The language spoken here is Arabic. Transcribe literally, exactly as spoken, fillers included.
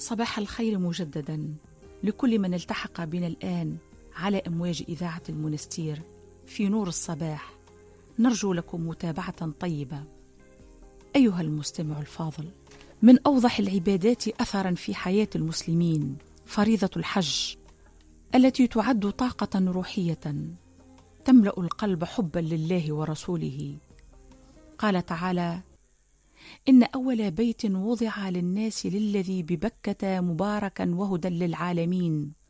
صباح الخير مجددا لكل من التحق بنا الآن على أمواج إذاعة المنستير في نور الصباح. نرجو لكم متابعة طيبة. أيها المستمع الفاضل، من أوضح العبادات أثرا في حياة المسلمين فريضة الحج، التي تعد طاقة روحية تملأ القلب حبا لله ورسوله. قال تعالى: إن أول بيت وضع للناس للذي ببكة مباركا وهدى للعالمين